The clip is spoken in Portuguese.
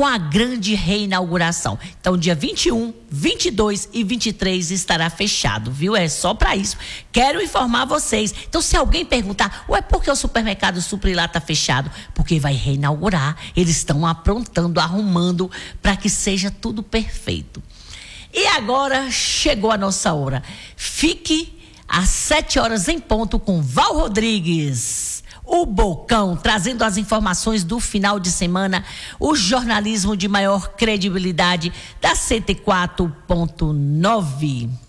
com a grande reinauguração. Então, dia 21, 22 e 23 estará fechado, viu? É só para isso. Quero informar vocês. Então, se alguém perguntar, ué, por que o supermercado Suprilá está fechado? Porque vai reinaugurar. Eles estão aprontando, arrumando para que seja tudo perfeito. E agora chegou a nossa hora. Fique às 7 horas em ponto com Val Rodrigues, o Bocão, trazendo as informações do final de semana, o jornalismo de maior credibilidade da 104.9.